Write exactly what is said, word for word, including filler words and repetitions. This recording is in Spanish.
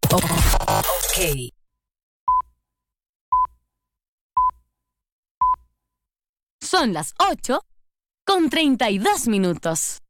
Ok. Son las ocho con treinta y dos minutos.